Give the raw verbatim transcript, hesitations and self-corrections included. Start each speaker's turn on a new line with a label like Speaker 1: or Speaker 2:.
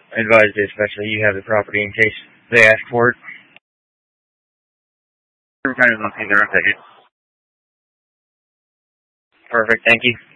Speaker 1: advise dispatch that you have the property in case they ask for it. Kind of nothing there. Perfect, thank you.